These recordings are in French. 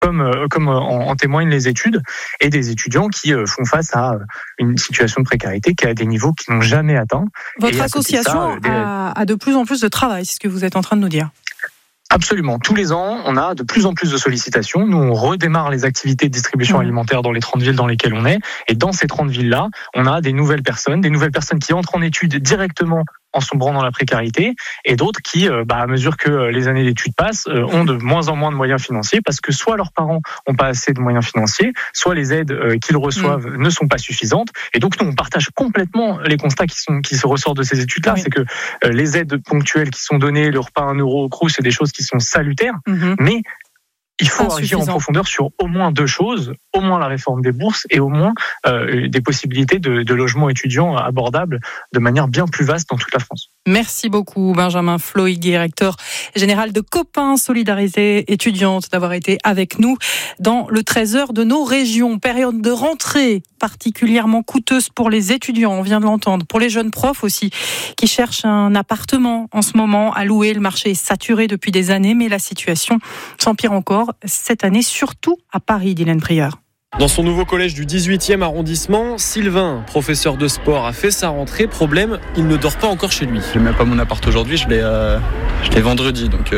comme en témoignent les études, et des étudiants qui font face à une situation de précarité qui est à des niveaux qu'ils n'ont jamais atteints. Votre association a de plus en plus de travail, c'est ce que vous êtes en train de nous dire. Absolument. Tous les ans, on a de plus en plus de sollicitations. Nous, on redémarre les activités de distribution alimentaire dans les 30 villes dans lesquelles on est. Et dans ces 30 villes-là, on a des nouvelles personnes qui entrent en études directement en sombrant dans la précarité, et d'autres qui, à mesure que les années d'études passent, ont de moins en moins de moyens financiers, parce que soit leurs parents n'ont pas assez de moyens financiers, soit les aides qu'ils reçoivent ne sont pas suffisantes. Et donc nous, on partage complètement les constats qui se ressortent de ces études-là. C'est que les aides ponctuelles qui sont données, le repas à 1 euro au Crous, c'est des choses qui sont salutaires, mais il faut agir en profondeur sur au moins 2 choses, au moins la réforme des bourses et au moins des possibilités de logements étudiants abordables de manière bien plus vaste dans toute la France. Merci beaucoup Benjamin Floig, directeur général de Copains Solidarité étudiante, d'avoir été avec nous dans le 13h de nos régions. Période de rentrée particulièrement coûteuse pour les étudiants, on vient de l'entendre, pour les jeunes profs aussi qui cherchent un appartement en ce moment à louer. Le marché est saturé depuis des années, mais la situation s'empire encore cette année, surtout à Paris, Dylan Prieur. Dans son nouveau collège du 18e arrondissement, Sylvain, professeur de sport, a fait sa rentrée. Problème, il ne dort pas encore chez lui. Je n'ai même pas mon appart aujourd'hui, je l'ai vendredi, donc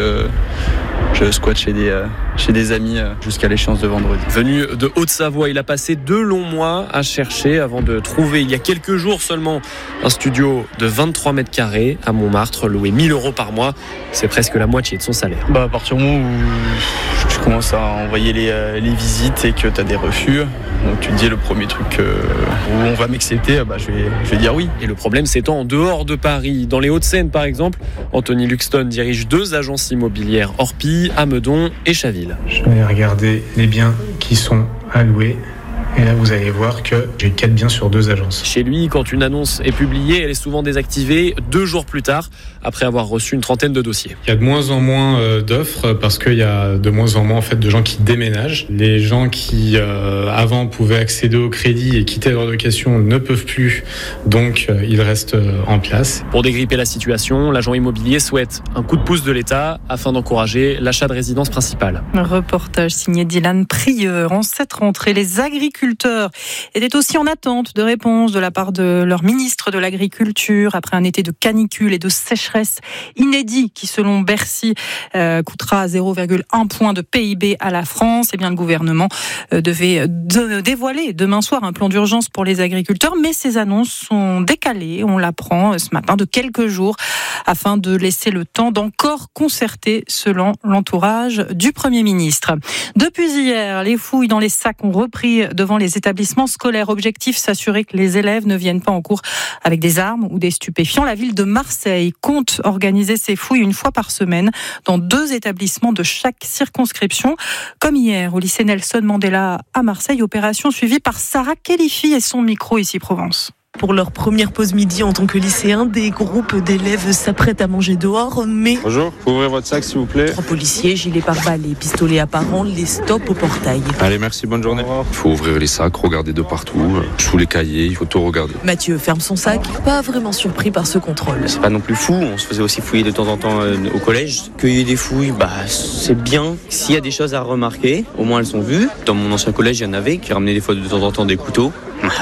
je squatte chez des amis jusqu'à l'échéance de vendredi. Venu de Haute-Savoie, il a passé 2 longs mois à chercher avant de trouver, il y a quelques jours seulement, un studio de 23 mètres carrés à Montmartre, loué 1 000 € par mois. C'est presque la moitié de son salaire. À partir du moment où je commence à envoyer les visites et que tu as des refus, donc tu te dis le premier truc où on va m'accepter, je vais dire oui. Et le problème s'étend en dehors de Paris. Dans les Hauts-de-Seine par exemple, Anthony Luxton dirige 2 agences immobilières, Orpi, à Meudon et Chaville. Je vais regarder les biens qui sont à louer. Et là, vous allez voir que j'ai 4 biens sur 2 agences. Chez lui, quand une annonce est publiée, elle est souvent désactivée 2 jours plus tard, après avoir reçu une trentaine de dossiers. Il y a de moins en moins d'offres parce qu'il y a de moins en moins de gens qui déménagent. Les gens qui avant pouvaient accéder au crédit et quitter leur location ne peuvent plus, donc ils restent en place. Pour dégripper la situation, l'agent immobilier souhaite un coup de pouce de l'État afin d'encourager l'achat de résidence principale. Un reportage signé Dylan Prieur. En cette rentrée, les agriculteurs étaient aussi en attente de réponses de la part de leur ministre de l'Agriculture après un été de canicule et de sécheresse inédit qui, selon Bercy, coûtera 0,1 point de PIB à la France. Eh bien, le gouvernement devait dévoiler demain soir un plan d'urgence pour les agriculteurs, mais ces annonces sont décalées, on l'apprend ce matin, de quelques jours afin de laisser le temps d'encore concerter selon l'entourage du Premier ministre. Depuis hier, les fouilles dans les sacs ont repris devant les établissements scolaires. Objectif, s'assurer que les élèves ne viennent pas en cours avec des armes ou des stupéfiants. La ville de Marseille compte organiser ces fouilles une fois par semaine dans 2 établissements de chaque circonscription. Comme hier au lycée Nelson Mandela à Marseille, opération suivie par Sarah Khelifi et son micro ici Provence. Pour leur première pause midi en tant que lycéens, des groupes d'élèves s'apprêtent à manger dehors, mais... Bonjour, vous pouvez ouvrir votre sac s'il vous plaît. 3 policiers, gilets pare-balles et pistolets apparents les stoppent au portail. Allez, merci, bonne journée. Il faut ouvrir les sacs, regarder de partout, sous les cahiers, il faut tout regarder. Mathieu ferme son sac, pas vraiment surpris par ce contrôle. C'est pas non plus fou, on se faisait aussi fouiller de temps en temps au collège. Qu'il y ait des fouilles, c'est bien. S'il y a des choses à remarquer, au moins elles sont vues. Dans mon ancien collège, il y en avait qui ramenaient des fois de temps en temps des couteaux.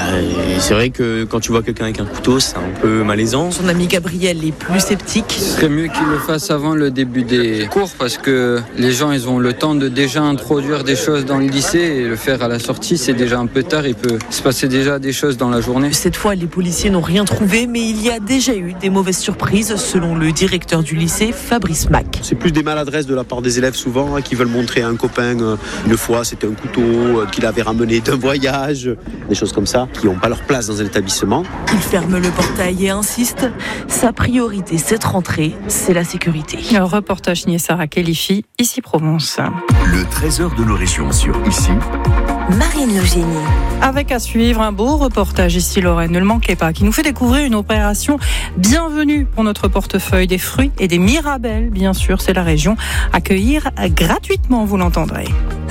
Et c'est vrai que quand tu vois quelqu'un avec un couteau, c'est un peu malaisant. Son ami Gabriel est plus sceptique. Ce serait mieux qu'il le fasse avant le début des cours parce que les gens ils ont le temps de déjà introduire des choses dans le lycée et le faire à la sortie, c'est déjà un peu tard, il peut se passer déjà des choses dans la journée. Cette fois, les policiers n'ont rien trouvé, mais il y a déjà eu des mauvaises surprises, selon le directeur du lycée, Fabrice Mac. C'est plus des maladresses de la part des élèves souvent qui veulent montrer à un copain une fois c'était un couteau qu'il avait ramené d'un voyage, des choses comme ça qui n'ont pas leur place dans un établissement. Il ferme le portail et insiste, sa priorité cette rentrée, c'est la sécurité. Un reportage signé Sarah Khelifi, ici Provence. Le 13h de nos régions sur ici. Marine Eugénie. Avec à suivre un beau reportage ici Lorraine, ne le manquez pas, qui nous fait découvrir une opération bienvenue pour notre portefeuille, des fruits et des mirabelles, bien sûr, c'est la région. Accueillir gratuitement, vous l'entendrez.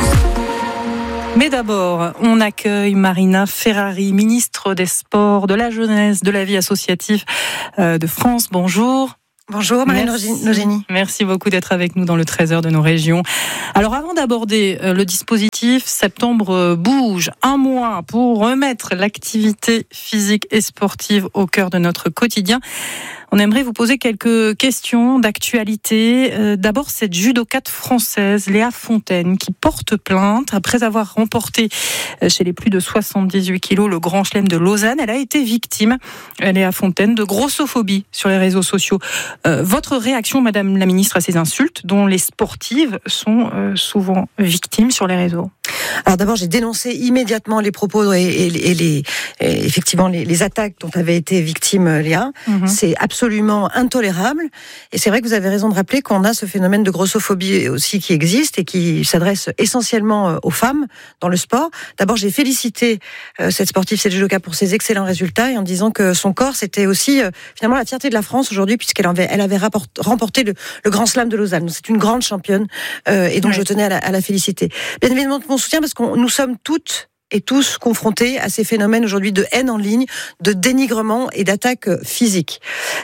Mais d'abord, on accueille Marina Ferrari, ministre des Sports, de la Jeunesse, de la vie associative de France. Bonjour. Bonjour Marine Nogénie. Merci beaucoup d'être avec nous dans le Trésor de nos régions. Alors avant d'aborder le dispositif, septembre bouge, un mois pour remettre l'activité physique et sportive au cœur de notre quotidien. On aimerait vous poser quelques questions d'actualité. D'abord, cette judokate française, Léa Fontaine, qui porte plainte après avoir remporté chez les plus de 78 kilos le Grand Chelem de Lausanne. Elle a été victime, Léa Fontaine, de grossophobie sur les réseaux sociaux. Votre réaction, Madame la Ministre, à ces insultes dont les sportives sont souvent victimes sur les réseaux? Alors d'abord, j'ai dénoncé immédiatement les propos et effectivement les attaques dont avait été victime Léa. C'est absolument intolérable. Et c'est vrai que vous avez raison de rappeler qu'on a ce phénomène de grossophobie aussi qui existe et qui s'adresse essentiellement aux femmes dans le sport. D'abord, j'ai félicité cette sportive, cette judoka, pour ses excellents résultats et en disant que son corps, c'était aussi finalement la fierté de la France aujourd'hui, puisqu'elle avait remporté le Grand Slam de Lausanne. Donc, c'est une grande championne et donc je tenais à la féliciter. Bien évidemment, mon soutien, parce que nous sommes toutes et tous confrontés à ces phénomènes aujourd'hui de haine en ligne, de dénigrement et d'attaque physique.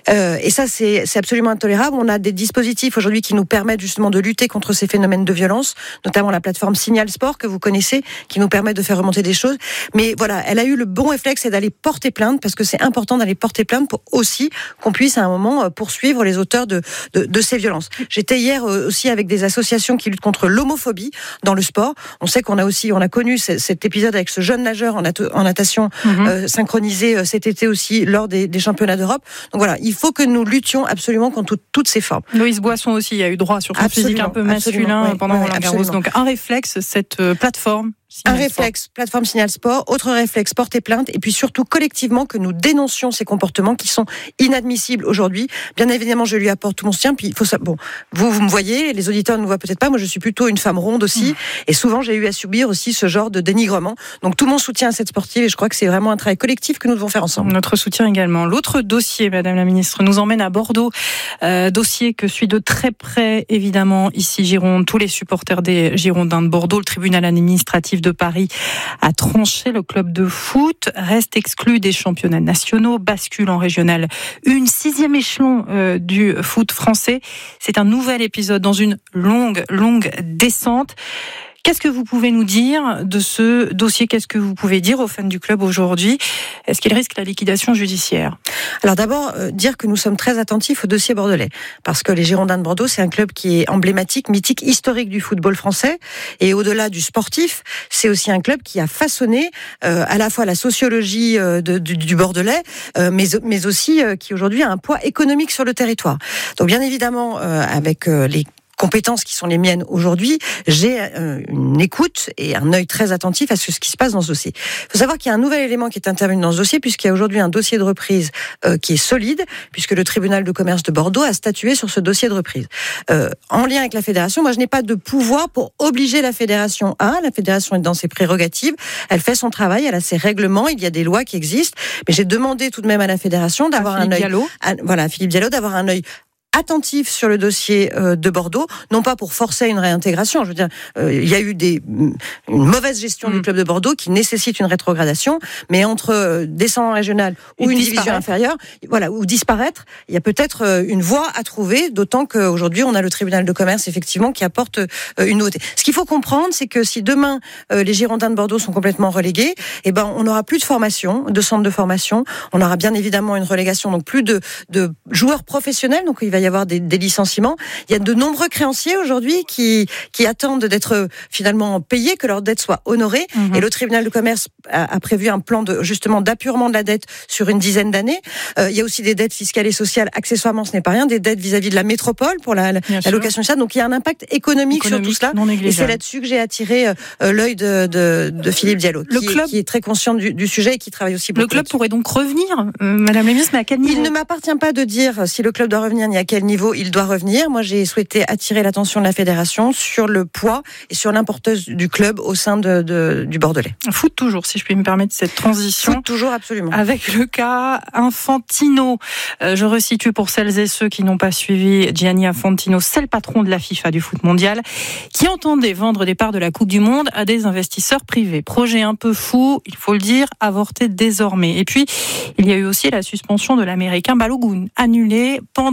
Et ça, c'est absolument intolérable. On a des dispositifs aujourd'hui qui nous permettent justement de lutter contre ces phénomènes de violence, notamment la plateforme Signal Sport que vous connaissez, qui nous permet de faire remonter des choses. Mais voilà, elle a eu le bon réflexe, c'est d'aller porter plainte, parce que c'est important d'aller porter plainte pour aussi qu'on puisse à un moment poursuivre les auteurs de ces violences. J'étais hier aussi avec des associations qui luttent contre l'homophobie dans le sport. On sait qu'on a connu cet épisode avec ce jeune nageur en natation synchronisé cet été aussi lors des championnats d'Europe. Donc voilà, il faut que nous luttions absolument contre toutes ces formes. Loïs Boisson aussi, il y a eu droit sur son physique un peu masculin pendant Roland Garros. Donc un réflexe, cette plateforme. Un réflexe, plateforme Signal Sport, autre réflexe, porter plainte, et puis surtout collectivement que nous dénoncions ces comportements qui sont inadmissibles aujourd'hui. Bien évidemment, je lui apporte tout mon soutien, puis il faut ça. Bon, vous me voyez, les auditeurs ne me voient peut-être pas, moi je suis plutôt une femme ronde aussi, et souvent j'ai eu à subir aussi ce genre de dénigrement. Donc tout mon soutien à cette sportive, et je crois que c'est vraiment un travail collectif que nous devons faire ensemble. Notre soutien également. L'autre dossier, Madame la Ministre, nous emmène à Bordeaux, dossier que suit de très près, évidemment, ici Gironde, tous les supporters des Girondins de Bordeaux. Le tribunal administratif de Paris a tranché. Le club de foot reste exclu des championnats nationaux, bascule en régional 1, 6e échelon du foot français. C'est un nouvel épisode dans une longue descente. Qu'est-ce que vous pouvez nous dire de ce dossier? Qu'est-ce que vous pouvez dire aux fans du club aujourd'hui? Est-ce qu'il risque la liquidation judiciaire? Alors d'abord, dire que nous sommes très attentifs au dossier bordelais, parce que les Girondins de Bordeaux, c'est un club qui est emblématique, mythique, historique du football français, et au-delà du sportif, c'est aussi un club qui a façonné à la fois la sociologie du Bordelais, mais aussi qui aujourd'hui a un poids économique sur le territoire. Donc bien évidemment, avec les compétences qui sont les miennes aujourd'hui, j'ai une écoute et un œil très attentif à ce qui se passe dans ce dossier. Il faut savoir qu'il y a un nouvel élément qui est intervenu dans ce dossier, puisqu'il y a aujourd'hui un dossier de reprise qui est solide, puisque le tribunal de commerce de Bordeaux a statué sur ce dossier de reprise. En lien avec la fédération, moi je n'ai pas de pouvoir pour obliger la fédération la fédération est dans ses prérogatives, elle fait son travail, elle a ses règlements, il y a des lois qui existent, mais j'ai demandé tout de même à la fédération d'avoir un œil... Philippe Diallo, d'avoir un œil attentif sur le dossier de Bordeaux, non pas pour forcer une réintégration. Je veux dire, il y a eu une mauvaise gestion du club de Bordeaux qui nécessite une rétrogradation, mais entre descendre en régional ou une division inférieure, ou disparaître, il y a peut-être une voie à trouver, d'autant qu'aujourd'hui on a le tribunal de commerce effectivement qui apporte une nouveauté. Ce qu'il faut comprendre, c'est que si demain les Girondins de Bordeaux sont complètement relégués, on n'aura plus de formation, de centre de formation, on aura bien évidemment une relégation, donc plus de joueurs professionnels, donc il va y avoir des licenciements. Il y a de nombreux créanciers aujourd'hui qui attendent d'être finalement payés, que leur dette soit honorée. Et le tribunal de commerce a prévu un plan justement d'apurement de la dette sur une dizaine d'années. Il y a aussi des dettes fiscales et sociales, accessoirement ce n'est pas rien, des dettes vis-à-vis de la métropole pour la location de ça. Donc il y a un impact économique sur tout cela. Et c'est là-dessus que j'ai attiré l'œil de Philippe Diallo, qui est très conscient du sujet et qui travaille aussi beaucoup. Le club pourrait donc revenir, Madame la Ministre, mais à quel niveau? Il ne m'appartient pas de dire si le club doit revenir ni à quel niveau il doit revenir. Moi, j'ai souhaité attirer l'attention de la fédération sur le poids et sur l'importance du club au sein du Bordelais. Foot toujours, si je puis me permettre cette transition. Foot toujours, absolument. Avec le cas Infantino. Je resitue pour celles et ceux qui n'ont pas suivi Gianni Infantino, c'est le patron de la FIFA du foot mondial, qui entendait vendre des parts de la Coupe du Monde à des investisseurs privés. Projet un peu fou, il faut le dire, avorté désormais. Et puis, il y a eu aussi la suspension de l'Américain Balogun, annulée pendant le mondial.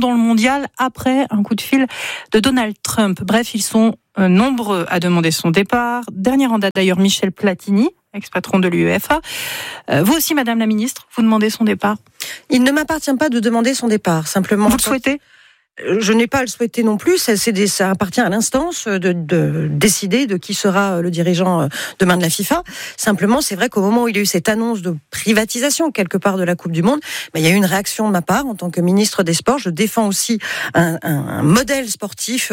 mondial après un coup de fil de Donald Trump. Bref, ils sont nombreux à demander son départ. Dernière en date d'ailleurs, Michel Platini, ex-patron de l'UEFA. Vous aussi, Madame la Ministre, vous demandez son départ? Il ne m'appartient pas de demander son départ. Simplement, vous le souhaitez? Je n'ai pas à le souhaiter non plus. Ça appartient à l'instance de décider de qui sera le dirigeant demain de la FIFA. Simplement, c'est vrai qu'au moment où il y a eu cette annonce de privatisation quelque part de la Coupe du Monde, il y a eu une réaction de ma part en tant que ministre des Sports. Je défends aussi un modèle sportif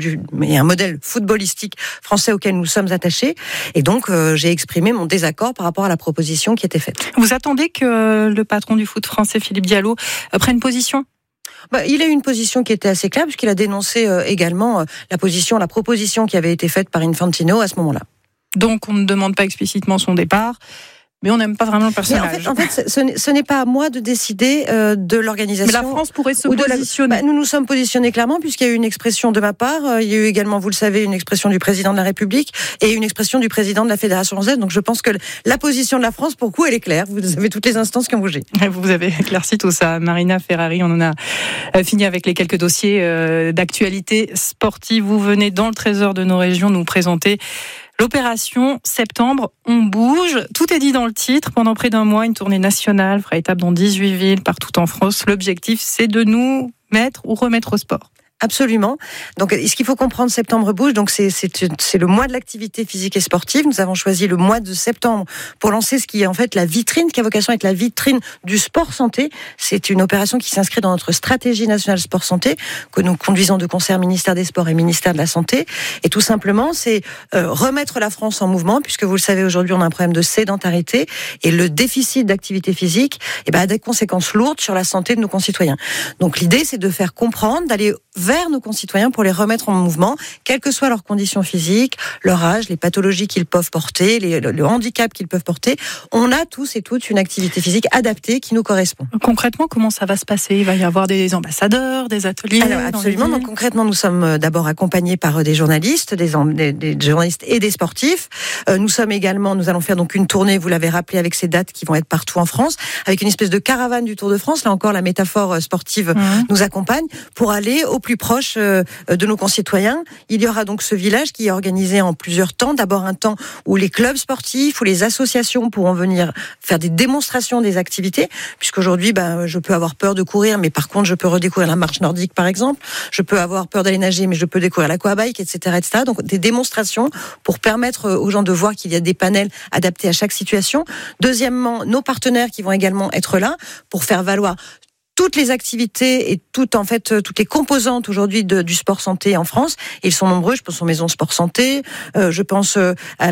et un modèle footballistique français auquel nous sommes attachés. Et donc, j'ai exprimé mon désaccord par rapport à la proposition qui était faite. Vous attendez que le patron du foot français, Philippe Diallo, prenne position? Il a eu une position qui était assez claire puisqu'il a dénoncé également la proposition qui avait été faite par Infantino à ce moment-là. Donc on ne demande pas explicitement son départ, mais on n'aime pas vraiment le personnage. En fait, ce n'est pas à moi de décider de l'organisation. Mais la France pourrait se positionner. Nous nous sommes positionnés clairement puisqu'il y a eu une expression de ma part. Il y a eu également, vous le savez, une expression du président de la République et une expression du président de la Fédération française. Donc je pense que la position de la France, pour le coup, elle est claire. Vous avez toutes les instances qui ont bougé. Vous avez éclairci tout ça. Marina Ferrari, on en a fini avec les quelques dossiers d'actualité sportive. Vous venez dans le Trésor de nos régions nous présenter l'opération Septembre, on bouge. Tout est dit dans le titre. Pendant près d'un mois, une tournée nationale fera étape dans 18 villes partout en France. L'objectif, c'est de nous mettre ou remettre au sport. Absolument. Donc, ce qu'il faut comprendre, Septembre bouge. Donc, c'est le mois de l'activité physique et sportive. Nous avons choisi le mois de septembre pour lancer ce qui est en fait la vitrine, qui a vocation à être la vitrine du sport santé. C'est une opération qui s'inscrit dans notre stratégie nationale sport santé que nous conduisons de concert ministère des Sports et ministère de la Santé. Et tout simplement, c'est remettre la France en mouvement, puisque vous le savez, aujourd'hui, on a un problème de sédentarité et le déficit d'activité physique, a des conséquences lourdes sur la santé de nos concitoyens. Donc, l'idée, c'est de faire comprendre, d'aller vers nos concitoyens pour les remettre en mouvement, quelles que soient leurs conditions physiques, leur âge, les pathologies qu'ils peuvent porter, le handicap qu'ils peuvent porter. On a tous et toutes une activité physique adaptée qui nous correspond. Concrètement, comment ça va se passer? Il va y avoir des ambassadeurs, des ateliers? Alors, absolument. Donc, concrètement, nous sommes d'abord accompagnés par des journalistes, des journalistes et des sportifs. Nous allons faire donc une tournée, vous l'avez rappelé, avec ces dates qui vont être partout en France, avec une espèce de caravane du Tour de France. Là encore, la métaphore sportive nous accompagne pour aller au plus proche de nos concitoyens. Il y aura donc ce village qui est organisé en plusieurs temps. D'abord un temps où les clubs sportifs, où les associations pourront venir faire des démonstrations des activités, puisqu'aujourd'hui, je peux avoir peur de courir, mais par contre, je peux redécouvrir la marche nordique, par exemple. Je peux avoir peur d'aller nager, mais je peux découvrir l'aquabike, etc., etc. Donc, des démonstrations pour permettre aux gens de voir qu'il y a des panels adaptés à chaque situation. Deuxièmement, nos partenaires qui vont également être là pour faire valoir toutes les activités et toutes les composantes aujourd'hui du sport santé en France. Ils sont nombreux. Je pense aux maisons sport santé, je pense à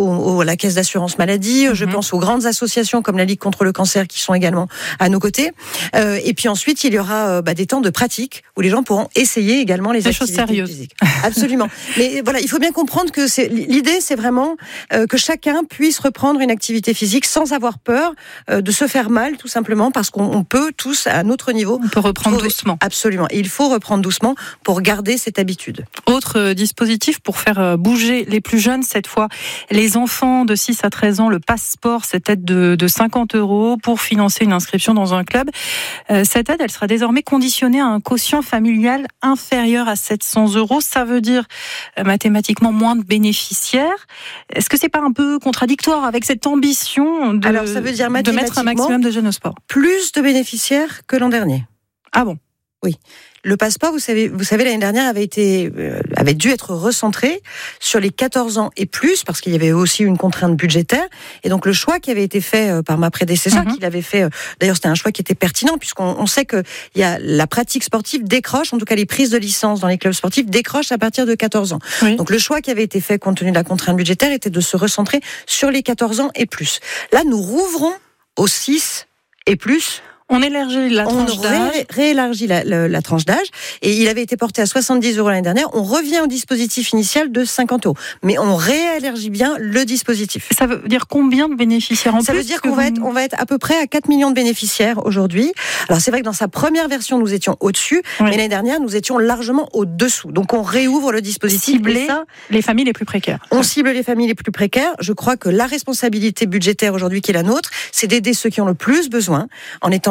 la caisse d'assurance maladie, je pense aux grandes associations comme la Ligue contre le cancer qui sont également à nos côtés. Et puis ensuite, il y aura des temps de pratique où les gens pourront essayer également les activités physiques. Absolument. Mais voilà, il faut bien comprendre que l'idée, c'est vraiment que chacun puisse reprendre une activité physique sans avoir peur de se faire mal, tout simplement parce qu'on peut tous à notre niveau. On peut reprendre doucement. Absolument. Et il faut reprendre doucement pour garder cette habitude. Autre dispositif pour faire bouger les plus jeunes, cette fois les enfants de 6 à 13 ans, le passeport, cette aide de 50 € pour financer une inscription dans un club. Cette aide, elle sera désormais conditionnée à un quotient familial inférieur à 700 €. Ça veut dire mathématiquement moins de bénéficiaires. Est-ce que c'est pas un peu contradictoire avec cette ambition ça veut dire de mettre un maximum de jeunes au sport? Plus de bénéficiaires que l'an dernier. Ah bon? Oui. Le passeport, vous savez, l'année dernière avait dû être recentré sur les 14 ans et plus, parce qu'il y avait aussi une contrainte budgétaire. Et donc, le choix qui avait été fait par ma prédécesseur, qu'il avait fait, d'ailleurs, c'était un choix qui était pertinent, puisqu'on sait que la pratique sportive décroche, en tout cas, les prises de licence dans les clubs sportifs décrochent à partir de 14 ans. Oui. Donc, le choix qui avait été fait, compte tenu de la contrainte budgétaire, était de se recentrer sur les 14 ans et plus. Là, nous rouvrons aux 6 et plus. On élargit la tranche d'âge. On réélargit la tranche d'âge. Et il avait été porté à 70 € l'année dernière. On revient au dispositif initial de 50 €. Mais on réélargit bien le dispositif. Ça veut dire combien de bénéficiaires en plus? Ça veut dire qu'on va être à peu près à 4 millions de bénéficiaires aujourd'hui. Alors c'est vrai que dans sa première version, nous étions au-dessus. Oui. Mais l'année dernière, nous étions largement au-dessous. Donc on réouvre le dispositif. Cibler les familles les plus précaires. On cible les familles les plus précaires. Je crois que la responsabilité budgétaire aujourd'hui qui est la nôtre, c'est d'aider ceux qui ont le plus besoin, en étant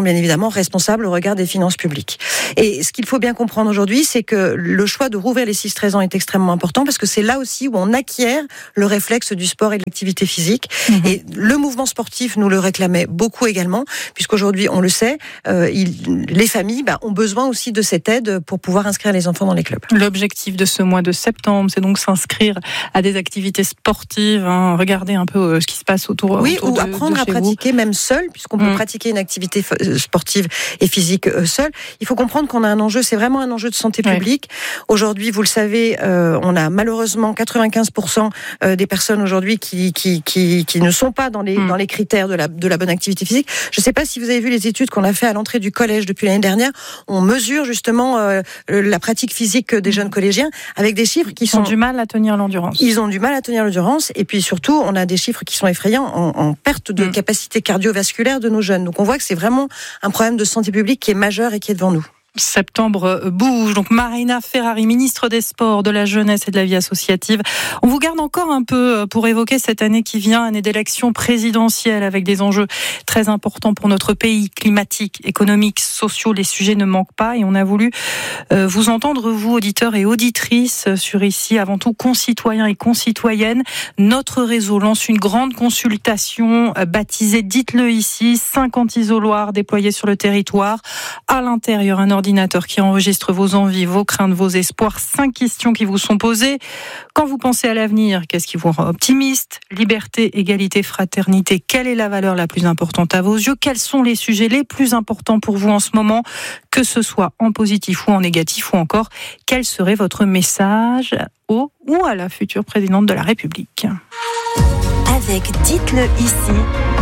bien évidemment responsables au regard des finances publiques. Et ce qu'il faut bien comprendre aujourd'hui, c'est que le choix de rouvrir les 6-13 ans est extrêmement important parce que c'est là aussi où on acquiert le réflexe du sport et de l'activité physique. Et le mouvement sportif nous le réclamait beaucoup également, puisqu'aujourd'hui, on le sait, les familles ont besoin aussi de cette aide pour pouvoir inscrire les enfants dans les clubs. L'objectif de ce mois de septembre, c'est donc s'inscrire à des activités sportives, regarder un peu ce qui se passe autour ou apprendre à pratiquer même seul, puisqu'on peut pratiquer une activité sportive et physique seul. Il faut comprendre qu'on a un enjeu, c'est vraiment un enjeu de santé publique. Aujourd'hui, vous le savez, on a malheureusement 95% des personnes aujourd'hui qui ne sont pas dans les critères de la bonne activité physique. Je ne sais pas si vous avez vu les études qu'on a fait à l'entrée du collège depuis l'année dernière. On mesure justement la pratique physique des jeunes collégiens avec des chiffres qui sont... Ils ont du mal à tenir l'endurance. Ils ont du mal à tenir l'endurance et puis surtout, on a des chiffres qui sont effrayants en perte de capacité cardiovasculaire de nos jeunes. Donc on voit que c'est vraiment un problème de santé publique qui est majeur et qui est devant nous. Septembre bouge. Donc Marina Ferrari, ministre des Sports, de la Jeunesse et de la Vie associative. On vous garde encore un peu pour évoquer cette année qui vient, année d'élection présidentielle avec des enjeux très importants pour notre pays, climatiques, économiques, sociaux. Les sujets ne manquent pas et on a voulu vous entendre, vous, auditeurs et auditrices, sur ici, avant tout concitoyens et concitoyennes. Notre réseau lance une grande consultation baptisée Dites-le ici, 50 isoloirs déployés sur le territoire. À l'intérieur, un ordinateur qui enregistre vos envies, vos craintes, vos espoirs. 5 questions qui vous sont posées. Quand vous pensez à l'avenir, qu'est-ce qui vous rend optimiste ? Liberté, égalité, fraternité. Quelle est la valeur la plus importante à vos yeux ? Quels sont les sujets les plus importants pour vous en ce moment ? Que ce soit en positif ou en négatif, ou encore, quel serait votre message au ou à la future présidente de la République ? Avec Dites-le ici.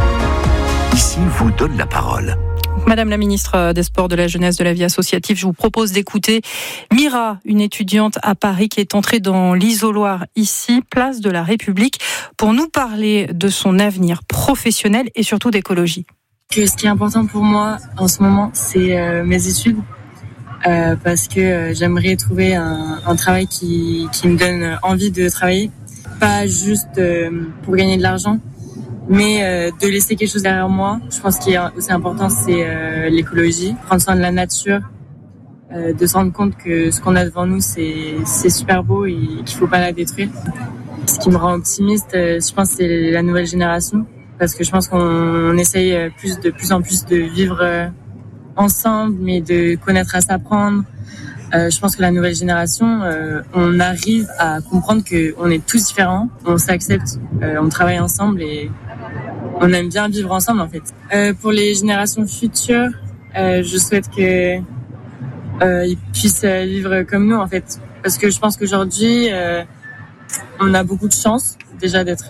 Ici vous donne la parole. Madame la ministre des Sports, de la Jeunesse, de la Vie associative, je vous propose d'écouter Mira, une étudiante à Paris qui est entrée dans l'isoloir ici, place de la République, pour nous parler de son avenir professionnel et surtout d'écologie. Ce qui est important pour moi en ce moment, c'est mes études, parce que j'aimerais trouver un travail qui me donne envie de travailler, pas juste pour gagner de l'argent, mais de laisser quelque chose derrière moi. Je pense qu'il est aussi important, c'est l'écologie, prendre soin de la nature, de se rendre compte que ce qu'on a devant nous, c'est super beau et qu'il faut pas la détruire. Ce qui me rend optimiste, je pense, c'est la nouvelle génération, parce que je pense qu'on essaye de plus en plus de vivre ensemble, mais de connaître à s'apprendre. Je pense que la nouvelle génération, on arrive à comprendre qu'on est tous différents, on s'accepte, on travaille ensemble et on aime bien vivre ensemble en fait. Pour les générations futures, je souhaite que ils puissent vivre comme nous en fait, parce que je pense qu'aujourd'hui on a beaucoup de chance déjà d'être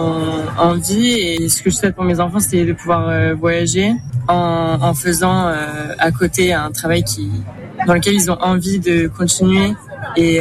en vie, et ce que je souhaite pour mes enfants, c'est de pouvoir voyager en faisant à côté un travail dans lequel ils ont envie de continuer, et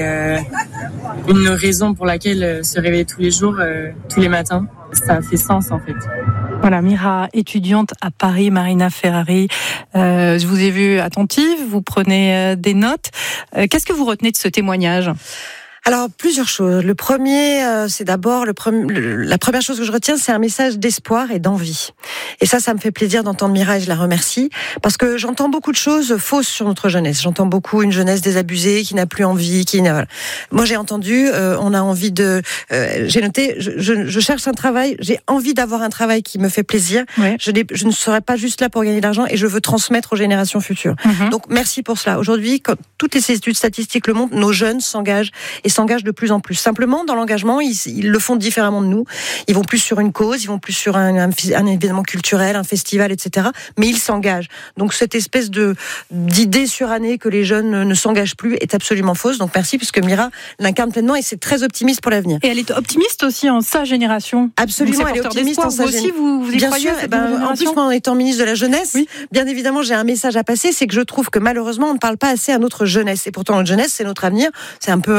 une raison pour laquelle se réveiller tous les jours, tous les matins. Ça fait sens en fait. Voilà, Mira, étudiante à Paris, Marina Ferrari. Je vous ai vu attentive, vous prenez des notes. Qu'est-ce que vous retenez de ce témoignage ? Alors, plusieurs choses. Le premier, c'est d'abord la première chose que je retiens, c'est un message d'espoir et d'envie. Et ça me fait plaisir d'entendre Mira, et je la remercie, parce que j'entends beaucoup de choses fausses sur notre jeunesse. J'entends beaucoup une jeunesse désabusée, qui n'a plus envie, voilà. Moi, j'ai entendu, on a envie j'ai noté, je cherche un travail, j'ai envie d'avoir un travail qui me fait plaisir. Ouais. Je ne serai pas juste là pour gagner de l'argent, et je veux transmettre aux générations futures. Donc, merci pour cela. Aujourd'hui, quand toutes les études statistiques le montrent, nos jeunes s'engagent de plus en plus. Simplement, dans l'engagement, ils le font différemment de nous. Ils vont plus sur une cause, ils vont plus sur un événement culturel, un festival, etc. Mais ils s'engagent. Donc, cette espèce d'idée surannée que les jeunes ne s'engagent plus est absolument fausse. Donc, merci, puisque Mira l'incarne pleinement et c'est très optimiste pour l'avenir. Et elle est optimiste aussi en sa génération. Absolument, elle est optimiste en sa génération. Vous aussi, vous y croyez à cette génération ? En plus, moi, en étant ministre de la Jeunesse, oui. Bien évidemment, j'ai un message à passer, c'est que je trouve que malheureusement, on ne parle pas assez à notre jeunesse. Et pourtant, notre jeunesse, c'est notre avenir. C'est un peu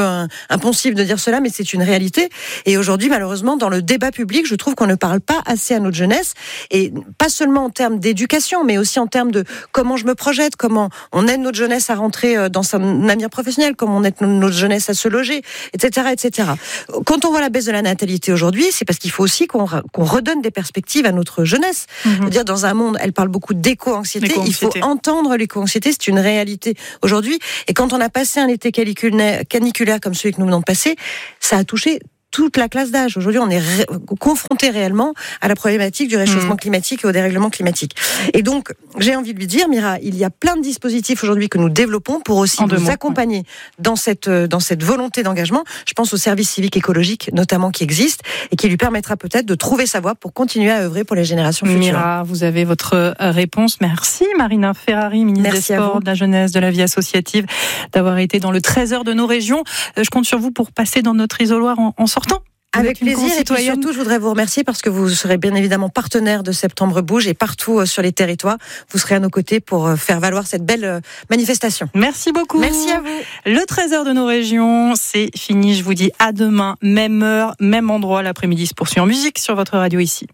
impensif de dire cela, mais c'est une réalité. Et aujourd'hui, malheureusement, dans le débat public, je trouve qu'on ne parle pas assez à notre jeunesse, et pas seulement en termes d'éducation, mais aussi en termes de comment je me projette, comment on aide notre jeunesse à rentrer dans son avenir professionnel, comment on aide notre jeunesse à se loger, etc., etc. Quand on voit la baisse de la natalité aujourd'hui, c'est parce qu'il faut aussi qu'on redonne des perspectives à notre jeunesse. C'est-à-dire, dans un monde, elle parle beaucoup d'éco-anxiété, il faut entendre l'éco-anxiété, c'est une réalité aujourd'hui. Et quand on a passé un été caniculaire comme celui que nous venons de passer, ça a touché toute la classe d'âge. Aujourd'hui, on est confronté réellement à la problématique du réchauffement climatique et au dérèglement climatique. Et donc, j'ai envie de lui dire, Mira, il y a plein de dispositifs aujourd'hui que nous développons pour aussi nous accompagner dans cette volonté d'engagement. Je pense au service civique écologique, notamment, qui existe et qui lui permettra peut-être de trouver sa voie pour continuer à œuvrer pour les générations futures. Mira, vous avez votre réponse. Merci Marina Ferrari, ministre des Sports, de la Jeunesse, de la vie associative, d'avoir été dans le trésor de nos régions. Je compte sur vous pour passer dans notre isoloir en sortant. Avec plaisir, et puis surtout, je voudrais vous remercier parce que vous serez bien évidemment partenaire de Septembre Bouge et partout sur les territoires, vous serez à nos côtés pour faire valoir cette belle manifestation. Merci beaucoup. Merci à vous. Le trésor de nos régions, c'est fini. Je vous dis à demain, même heure, même endroit. L'après-midi se poursuit en musique sur votre radio ici.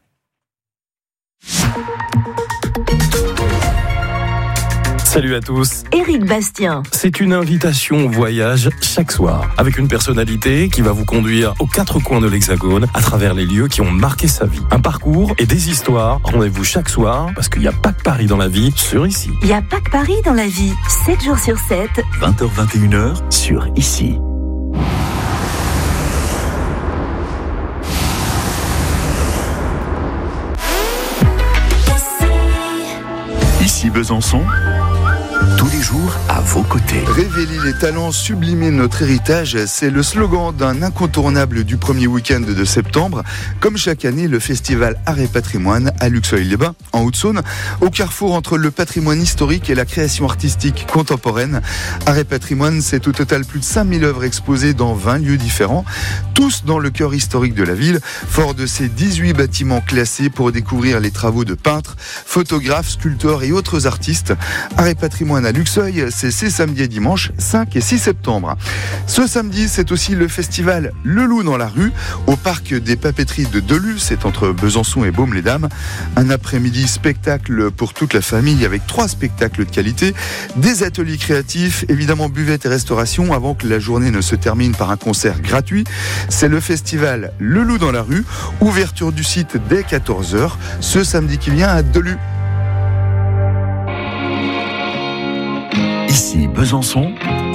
Salut à tous. Éric Bastien. C'est une invitation au voyage chaque soir, avec une personnalité qui va vous conduire aux quatre coins de l'Hexagone, à travers les lieux qui ont marqué sa vie. Un parcours et des histoires. Rendez-vous chaque soir, parce qu'il n'y a pas que Paris dans la vie, sur Ici. Il n'y a pas que Paris dans la vie. 7 jours sur 7. 20h-21h, sur Ici. Ici Besançon, tous les jours à vos côtés. Révéler les talents, sublimer notre héritage, c'est le slogan d'un incontournable du premier week-end de septembre. Comme chaque année, le festival Art et Patrimoine à Luxeuil-les-Bains, en Haute-Saône, au carrefour entre le patrimoine historique et la création artistique contemporaine. Art et Patrimoine, c'est au total plus de 5000 œuvres exposées dans 20 lieux différents, tous dans le cœur historique de la ville, fort de ces 18 bâtiments classés pour découvrir les travaux de peintres, photographes, sculpteurs et autres artistes. Art et Patrimoine à Luxeuil, c'est ces samedis et dimanches 5 et 6 septembre. Ce samedi, c'est aussi le festival Le Loup dans la rue, au parc des papeteries de Delus, c'est entre Besançon et Baume-les-Dames. Un après-midi spectacle pour toute la famille avec 3 spectacles de qualité, des ateliers créatifs, évidemment buvette et restauration avant que la journée ne se termine par un concert gratuit. C'est le festival Le Loup dans la rue, ouverture du site dès 14h, ce samedi qui vient à Delus. Ici Besançon,